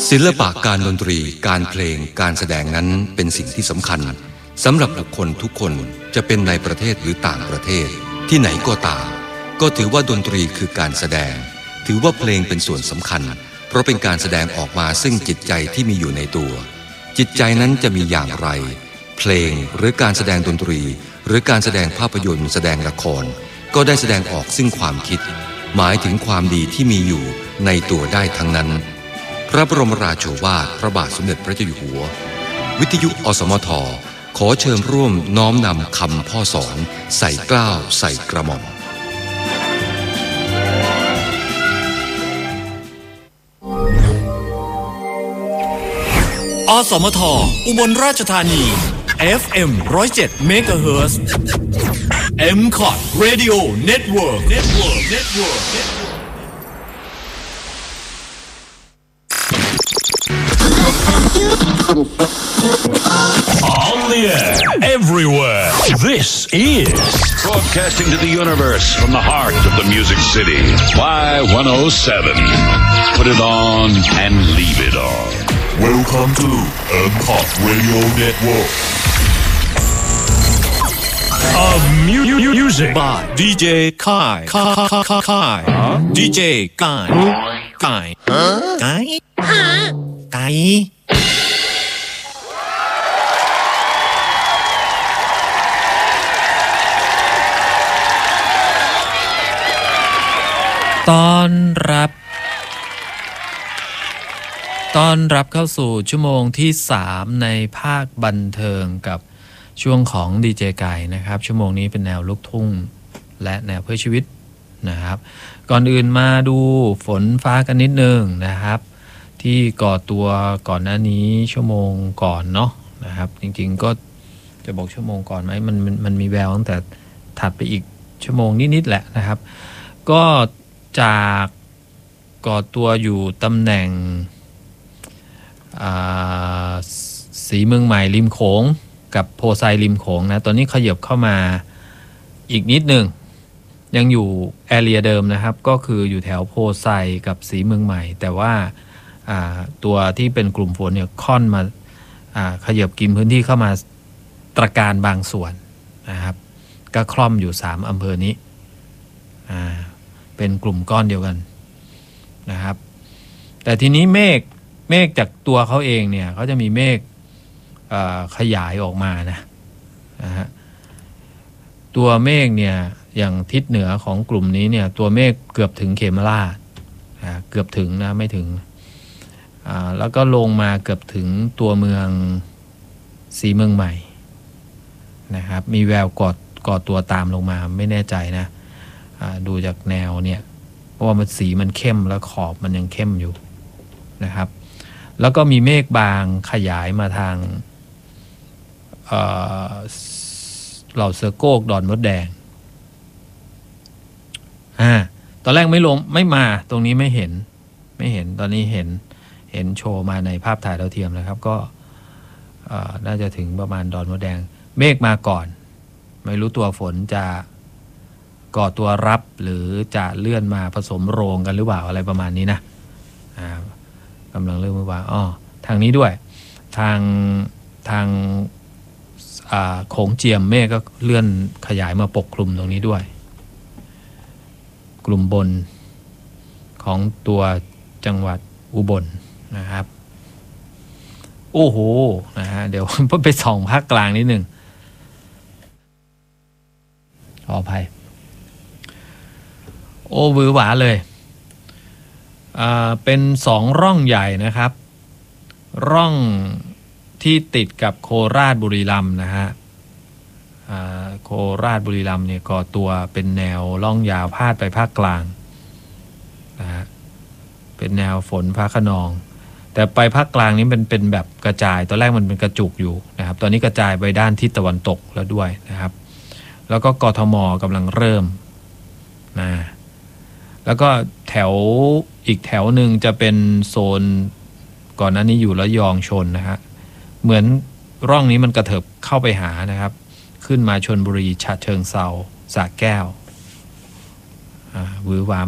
ศิลปะการดนตรีการเพลงการแสดงนั้นเป็นสิ่งที่สำคัญสำหรับบุคคลทุกคนจะเป็นในประเทศหรือต่างประเทศที่ไหนก็ตามก็ถือว่าดนตรีคือการแสดงถือว่าเพลงเป็นส่วนสำคัญเพราะเป็นการแสดงออกมาซึ่งจิตใจที่มีอยู่ในตัวจิตใจนั้นจะมีอย่างไรเพลงหรือการแสดงดนตรีหรือการแสดงภาพยนตร์แสดงละครก็ได้แสดงออกซึ่งความคิดหมายถึงความดีที่มีอยู่ในตัวได้ทั้งนั้นพระบรมราโชวาทพระบาทสมเด็จพระเจ้าอยู่หัววิทยุอสมทขอเชิญร่วมน้อมนำคำพ่อสอนใส่เกล้าใส่กระหม่อมอสมทอุบลราชธานี FM 107 MHz MCOT Radio Network On the air, everywhere. This is broadcasting to the universe from the heart of the Music City. Y107. Put it on and leave it on. Welcome to MCOT Radio Network of music by DJ Kai DJ Kai ต้อนรับเข้าสู่ชั่วโมงที่3ในภาคบันเทิงกับช่วงของดีเจไก่นะครับชั่วโมงนี้เป็นแนวลูกทุ่งและแนวเพื่อชีวิตนะครับก่อนอื่นมาดูฝนฟ้ากันนิดนึงนะครับที่ก่อตัวก่อนหน้านี้ชั่วโมงก่อนเนาะนะครับจริงๆก็จะบอกชั่วโมงก่อนไหมมันมีแววตั้งแต่ถัดไปอีกชั่วโมงนิดๆแหละนะครับก็จากก่อตัวอยู่ตำแหน่งสีเมืองใหม่ริมโขงกับโพไซริมโขงนะตอนนี้ขยับเข้ามาอีกนิดหนึ่งยังอยู่แอเรียเดิมนะครับก็คืออยู่แถวโพไซกับสีเมืองใหม่แต่ว่าตัวที่เป็นกลุ่มฝนเนี่ยค่อนมาขยับกินพื้นที่เข้ามาตระการบางส่วนนะครับก็คล่อมอยู่3อำเภอนี้เป็นกลุ่มก้อนเดียวกันนะครับแต่ทีนี้เมฆจากตัวเขาเองเนี่ยเขาจะมีเมฆขยายออกมานะฮะตัวเมฆเนี่ยอย่างทิศเหนือของกลุ่มนี้เนี่ยตัวเมฆเกือบถึงเขมราชเกือบถึงนะไม่ถึงแล้วก็ลงมาเกือบถึงตัวเมืองสีเมืองใหม่นะครับมีแววก่อตัวตามลงมาไม่แน่ใจนะดูจากแนวเนี่ยเพราะว่ามันสีมันเข้มแล้วขอบมันยังเข้มอยู่นะครับแล้วก็มีเมฆบางขยายมาทางเหล่าเสือโก้ดอนมดแดงตอนแรกไม่มาตรงนี้ไม่เห็นตอนนี้เห็นโชว์มาในภาพถ่ายดาวเทียมนะครับก็น่าจะถึงประมาณดอนมดแดงเมฆมาก่อนไม่รู้ตัวฝนจะก่อตัวรับหรือจะเลื่อนมาผสมโรงกันหรือเปล่าอะไรประมาณนี้นะกำลังเริ่มว่าทางนี้ด้วยทางโขงเจียมเมฆก็เลื่อนขยายมาปกคลุมตรงนี้ด้วยกลุ่มบนของตัวจังหวัดอุบลนะครับโอ้โหนะฮะเดี๋ยวไปส่องภาคกลางนิดนึงขออภัยโอ้หวือหวาเลยเป็น2ร่องใหญ่นะครับร่องที่ติดกับโคราชบุรีรัมย์นะฮะโคราชบุรีรัมย์เนี่ยก่อตัวเป็นแนวร่องยาวพาดไปภาคกลางนะฮะเป็นแนวฝนฟ้าคะนองแต่ไปภาคกลางนี้เป็นแบบกระจายตอนแรกมันเป็นกระจุกอยู่นะครับตอนนี้กระจายไปด้านทิศตะวันตกแล้วด้วยนะครับแล้วก็กทมกำลังเริ่มนะแล้วก็อีกแถวหนึ่งจะเป็นโซนก่อนหน้านี้อยู่ระยองชนนะฮะเหมือนร่องนี้มันกระเถิบเข้าไปหานะครับขึ้นมาชลบุรีฉะเชิงเทราสระแก้วหวือหวา